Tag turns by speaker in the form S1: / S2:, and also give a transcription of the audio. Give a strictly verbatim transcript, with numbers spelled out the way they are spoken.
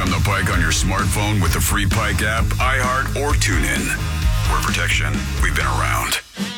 S1: on the Pike on your smartphone with the free Pike app, iHeart, or TuneIn. Word protection, we've been around.